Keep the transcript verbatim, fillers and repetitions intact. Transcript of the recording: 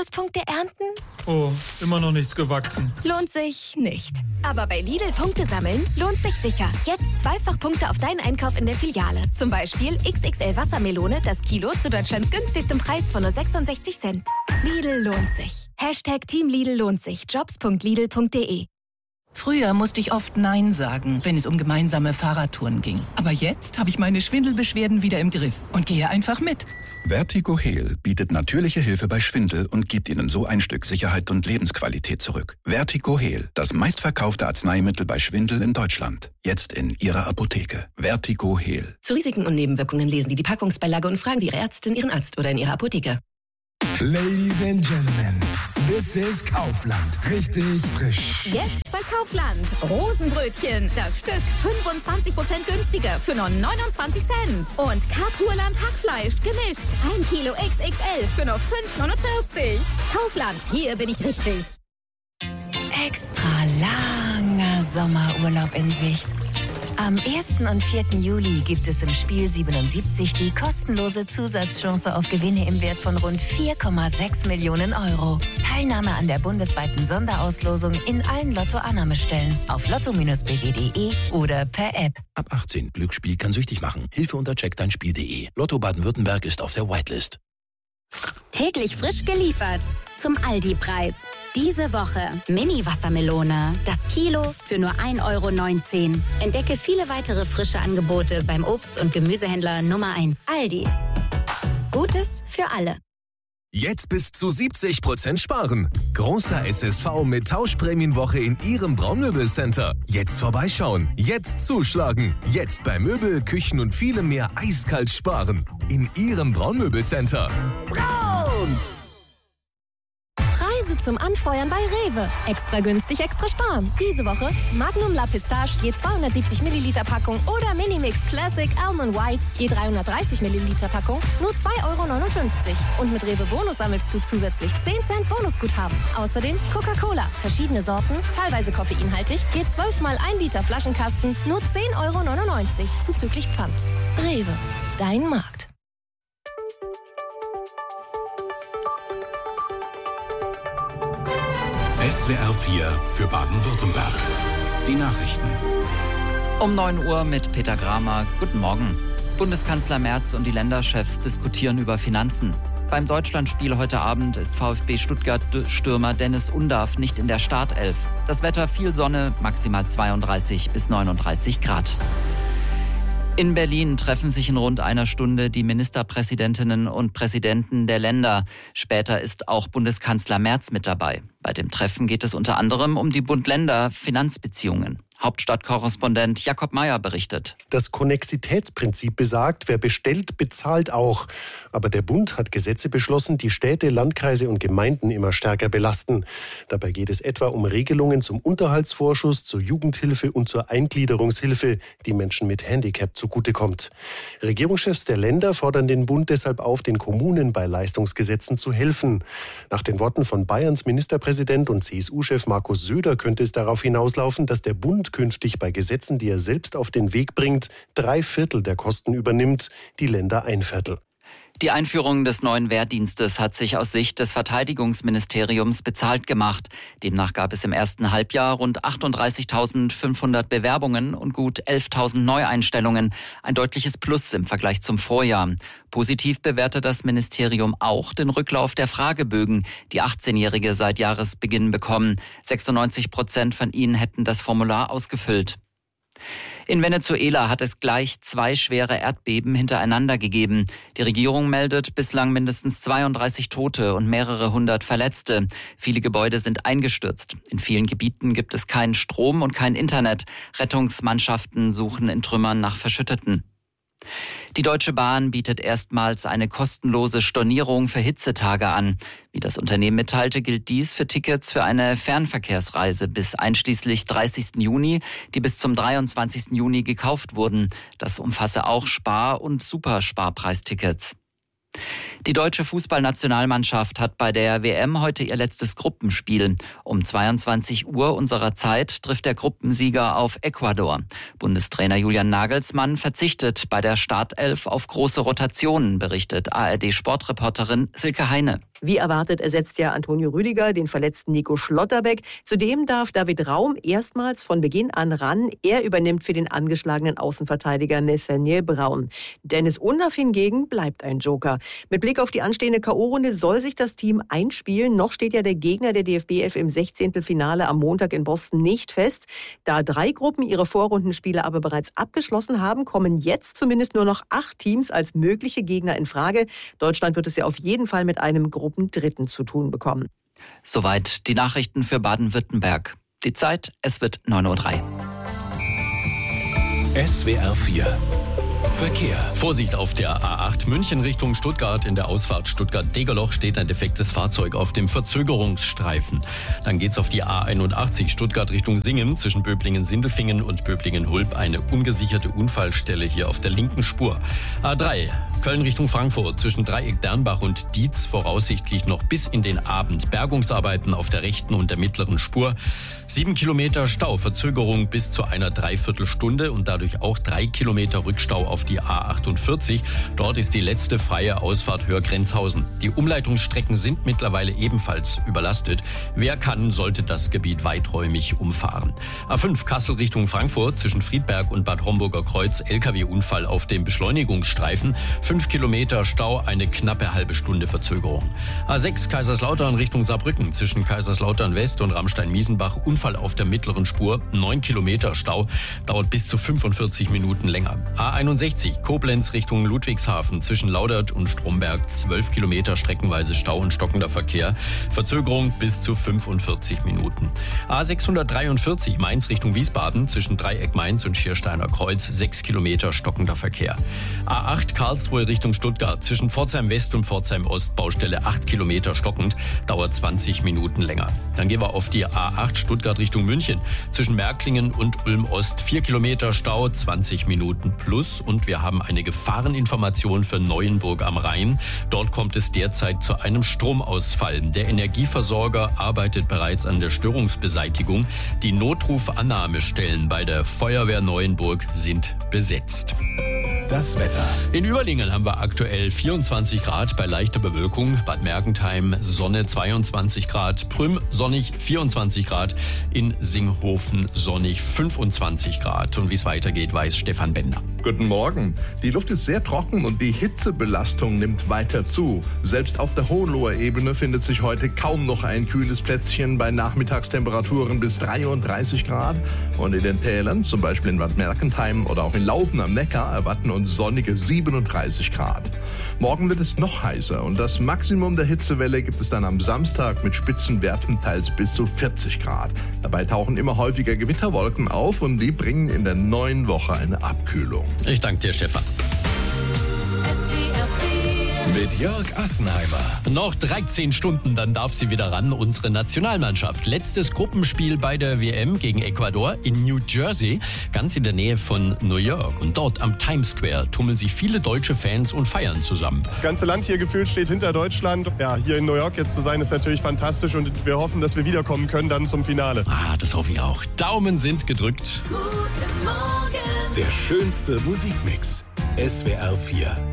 Bonuspunkte ernten? Oh, immer noch nichts gewachsen. Lohnt sich nicht. Aber bei Lidl Punkte sammeln lohnt sich sicher. Jetzt zweifach Punkte auf deinen Einkauf in der Filiale. Zum Beispiel X X L Wassermelone, das Kilo zu Deutschlands günstigstem Preis von nur sechsundsechzig Cent. Lidl lohnt sich. Hashtag Team Lidl lohnt sich. jobs punkt lidl punkt de. Früher musste ich oft Nein sagen, wenn es um gemeinsame Fahrradtouren ging. Aber jetzt habe ich meine Schwindelbeschwerden wieder im Griff und gehe einfach mit. Vertigo Heal bietet natürliche Hilfe bei Schwindel und gibt Ihnen so ein Stück Sicherheit und Lebensqualität zurück. Vertigo Heal, das meistverkaufte Arzneimittel bei Schwindel in Deutschland. Jetzt in Ihrer Apotheke. Vertigo Heal. Zu Risiken und Nebenwirkungen lesen Sie die Packungsbeilage und fragen Sie Ihre Ärztin, Ihren Arzt oder in Ihrer Apotheke. Ladies and Gentlemen, this is Kaufland. Richtig frisch. Jetzt bei Kaufland. Rosenbrötchen. Das Stück fünfundzwanzig Prozent günstiger für nur neunundzwanzig Cent. Und Kapurland Hackfleisch gemischt. Ein Kilo X X L für nur fünf neunundvierzig. Kaufland, hier bin ich richtig. Extra langer Sommerurlaub in Sicht. Am ersten und vierten Juli gibt es im Spiel siebenundsiebzig die kostenlose Zusatzchance auf Gewinne im Wert von rund vier Komma sechs Millionen Euro. Teilnahme an der bundesweiten Sonderauslosung in allen Lotto-Annahmestellen auf lotto Bindestrich b w punkt de oder per App. Ab achtzehn. Glücksspiel kann süchtig machen. Hilfe unter check dein spiel punkt de. Lotto Baden-Württemberg ist auf der Whitelist. Täglich frisch geliefert. Zum Aldi-Preis. Diese Woche Mini-Wassermelone. Das Kilo für nur ein Euro neunzehn. Entdecke viele weitere frische Angebote beim Obst- und Gemüsehändler Nummer eins. Aldi. Gutes für alle. Jetzt bis zu siebzig Prozent sparen. Großer S S V mit Tauschprämienwoche in Ihrem Braunmöbelcenter. Jetzt vorbeischauen. Jetzt zuschlagen. Jetzt bei Möbel, Küchen und vielem mehr eiskalt sparen. In Ihrem Braunmöbelcenter. Braun! Preise zum Anfeuern bei Rewe. Extra günstig, extra sparen. Diese Woche Magnum La Pistache je zweihundertsiebzig Milliliter Packung oder Minimix Classic Almond White je dreihundertdreißig Milliliter Packung nur zwei Euro neunundfünfzig. Und mit Rewe Bonus sammelst du zusätzlich zehn Cent Bonusguthaben. Außerdem Coca-Cola, verschiedene Sorten, teilweise koffeinhaltig, je zwölf mal ein Liter Flaschenkasten nur zehn Euro neunundneunzig zuzüglich Pfand. Rewe, dein Markt. S W R vier für Baden-Württemberg. Die Nachrichten. Um neun Uhr mit Peter Gramer. Guten Morgen. Bundeskanzler Merz und die Länderchefs diskutieren über Finanzen. Beim Deutschlandspiel heute Abend ist VfB Stuttgart-Stürmer Dennis Undav nicht in der Startelf. Das Wetter viel Sonne, maximal zweiunddreißig bis neununddreißig Grad. In Berlin treffen sich in rund einer Stunde die Ministerpräsidentinnen und Präsidenten der Länder. Später ist auch Bundeskanzler Merz mit dabei. Bei dem Treffen geht es unter anderem um die Bund-Länder-Finanzbeziehungen. Hauptstadtkorrespondent Jakob Meyer berichtet. Das Konnexitätsprinzip besagt, wer bestellt, bezahlt auch. Aber der Bund hat Gesetze beschlossen, die Städte, Landkreise und Gemeinden immer stärker belasten. Dabei geht es etwa um Regelungen zum Unterhaltsvorschuss, zur Jugendhilfe und zur Eingliederungshilfe, die Menschen mit Handicap zugutekommt. Regierungschefs der Länder fordern den Bund deshalb auf, den Kommunen bei Leistungsgesetzen zu helfen. Nach den Worten von Bayerns Ministerpräsident und C S U-Chef Markus Söder könnte es darauf hinauslaufen, dass der Bund künftig bei Gesetzen, die er selbst auf den Weg bringt, drei Viertel der Kosten übernimmt, die Länder ein Viertel. Die Einführung des neuen Wehrdienstes hat sich aus Sicht des Verteidigungsministeriums bezahlt gemacht. Demnach gab es im ersten Halbjahr rund achtunddreißigtausendfünfhundert Bewerbungen und gut elftausend Neueinstellungen. Ein deutliches Plus im Vergleich zum Vorjahr. Positiv bewertet das Ministerium auch den Rücklauf der Fragebögen, die achtzehnjährige seit Jahresbeginn bekommen. sechsundneunzig Prozent von ihnen hätten das Formular ausgefüllt. In Venezuela hat es gleich zwei schwere Erdbeben hintereinander gegeben. Die Regierung meldet bislang mindestens zweiunddreißig Tote und mehrere hundert Verletzte. Viele Gebäude sind eingestürzt. In vielen Gebieten gibt es keinen Strom und kein Internet. Rettungsmannschaften suchen in Trümmern nach Verschütteten. Die Deutsche Bahn bietet erstmals eine kostenlose Stornierung für Hitzetage an. Wie das Unternehmen mitteilte, gilt dies für Tickets für eine Fernverkehrsreise bis einschließlich dreißigsten Juni, die bis zum dreiundzwanzigsten Juni gekauft wurden. Das umfasse auch Spar- und Supersparpreistickets. Die deutsche Fußballnationalmannschaft hat bei der W M heute ihr letztes Gruppenspiel. Um zweiundzwanzig Uhr unserer Zeit trifft der Gruppensieger auf Ecuador. Bundestrainer Julian Nagelsmann verzichtet bei der Startelf auf große Rotationen, berichtet A R D-Sportreporterin Silke Heine. Wie erwartet ersetzt ja Antonio Rüdiger den verletzten Nico Schlotterbeck. Zudem darf David Raum erstmals von Beginn an ran. Er übernimmt für den angeschlagenen Außenverteidiger Nathaniel Braun. Dennis Undaff hingegen bleibt ein Joker. Mit Blick auf die anstehende K O-Runde soll sich das Team einspielen. Noch steht ja der Gegner der D F B elf im Sechzehntelfinale am Montag in Boston nicht fest. Da drei Gruppen ihre Vorrundenspiele aber bereits abgeschlossen haben, kommen jetzt zumindest nur noch acht Teams als mögliche Gegner in Frage. Deutschland wird es ja auf jeden Fall mit einem Gruppendritten zu tun bekommen. Soweit die Nachrichten für Baden-Württemberg. Die Zeit, es wird neun Uhr drei. S W R vier Verkehr. Vorsicht auf der A acht München Richtung Stuttgart. In der Ausfahrt Stuttgart-Degerloch steht ein defektes Fahrzeug auf dem Verzögerungsstreifen. Dann geht's auf die A einundachtzig Stuttgart Richtung Singen. Zwischen Böblingen-Sindelfingen und Böblingen-Hulb eine ungesicherte Unfallstelle hier auf der linken Spur. A drei Köln Richtung Frankfurt. Zwischen Dreieck-Dernbach und Dietz voraussichtlich noch bis in den Abend. Bergungsarbeiten auf der rechten und der mittleren Spur. Sieben Kilometer Stau, Verzögerung bis zu einer Dreiviertelstunde und dadurch auch drei Kilometer Rückstau auf die A achtundvierzig. Dort ist die letzte freie Ausfahrt Hörgrenzhausen. Die Umleitungsstrecken sind mittlerweile ebenfalls überlastet. Wer kann, sollte das Gebiet weiträumig umfahren. A fünf Kassel Richtung Frankfurt. Zwischen Friedberg und Bad Homburger Kreuz L K W-Unfall auf dem Beschleunigungsstreifen. Fünf Kilometer Stau, eine knappe halbe Stunde Verzögerung. A sechs Kaiserslautern Richtung Saarbrücken. Zwischen Kaiserslautern West und Ramstein-Miesenbach Unfall auf der mittleren Spur. Neun Kilometer Stau, dauert bis zu fünfundvierzig Minuten länger. A einundsechzig Koblenz Richtung Ludwigshafen. Zwischen Laudert und Stromberg zwölf Kilometer streckenweise Stau und stockender Verkehr. Verzögerung bis zu fünfundvierzig Minuten. A sechshundertdreiundvierzig Mainz Richtung Wiesbaden. Zwischen Dreieck Mainz und Schiersteiner Kreuz sechs Kilometer stockender Verkehr. A acht Karlsruhe Richtung Stuttgart. Zwischen Pforzheim West und Pforzheim Ost Baustelle acht Kilometer stockend. Dauert zwanzig Minuten länger. Dann gehen wir auf die A acht Stuttgart Richtung München. Zwischen Märklingen und Ulm Ost vier Kilometer Stau, zwanzig Minuten plus. Und wir haben eine Gefahreninformation für Neuenburg am Rhein. Dort kommt es derzeit zu einem Stromausfall. Der Energieversorger arbeitet bereits an der Störungsbeseitigung. Die Notrufannahmestellen bei der Feuerwehr Neuenburg sind besetzt. Das Wetter. In Überlingen haben wir aktuell vierundzwanzig Grad bei leichter Bewölkung. Bad Mergentheim Sonne zweiundzwanzig Grad. Prüm sonnig vierundzwanzig Grad. In Singhofen sonnig fünfundzwanzig Grad. Und wie es weitergeht, weiß Stefan Bender. Guten Morgen. Die Luft ist sehr trocken und die Hitzebelastung nimmt weiter zu. Selbst auf der Hohenloher Ebene findet sich heute kaum noch ein kühles Plätzchen bei Nachmittagstemperaturen bis dreiunddreißig Grad. Und in den Tälern, zum Beispiel in Bad Mergentheim oder auch in Laufen am Neckar, erwarten uns sonnige siebenunddreißig Grad. Morgen wird es noch heißer und das Maximum der Hitzewelle gibt es dann am Samstag mit Spitzenwerten teils bis zu vierzig Grad. Dabei tauchen immer häufiger Gewitterwolken auf und die bringen in der neuen Woche eine Abkühlung. Ich danke dir, Stefan. Mit Jörg Assenheimer. Noch dreizehn Stunden, dann darf sie wieder ran, unsere Nationalmannschaft. Letztes Gruppenspiel bei der W M gegen Ecuador in New Jersey, ganz in der Nähe von New York. Und dort am Times Square tummeln sich viele deutsche Fans und feiern zusammen. Das ganze Land hier gefühlt steht hinter Deutschland. Ja, hier in New York jetzt zu sein, ist natürlich fantastisch und wir hoffen, dass wir wiederkommen können dann zum Finale. Ah, das hoffe ich auch. Daumen sind gedrückt. Guten Morgen. Der schönste Musikmix. S W R vier.